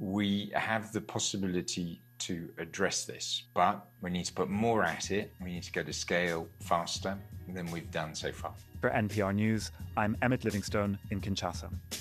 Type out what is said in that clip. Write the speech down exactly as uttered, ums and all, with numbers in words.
we have the possibility to address this, but we need to put more at it. We need to go to scale faster than we've done so far. For N P R News, I'm Emmett Livingstone in Kinshasa.